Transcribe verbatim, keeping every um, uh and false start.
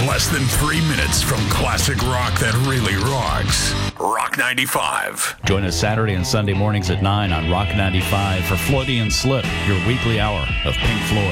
less than three minutes from classic rock that really rocks. Rock ninety-five. Join us Saturday and Sunday mornings at nine on Rock ninety-five for Freudian Slip, your weekly hour of Pink Floyd.